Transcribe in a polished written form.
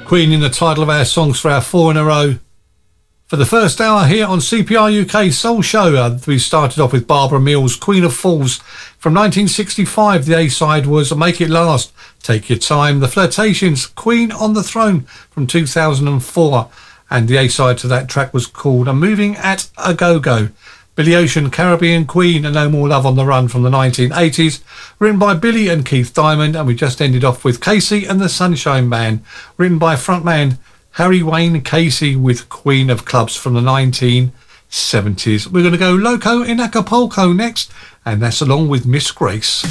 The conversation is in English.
Queen in the title of our songs for our 4 in a row. For the first hour here on CPR UK Soul Show, we started off with Barbara Mills, Queen of Fools. From 1965, the A-side was Make It Last, Take Your Time. The Flirtations, Queen on the Throne from 2004. And the A-side to that track was called Moving at a Go-Go. Billy Ocean, Caribbean Queen, and No More Love on the Run from the 1980s, written by Billy and Keith Diamond. And we just ended off with Casey and the Sunshine Band, written by frontman Harry Wayne Casey with Queen of Clubs from the 1970s. We're going to go Loco in Acapulco next, and that's along with Miss Grace.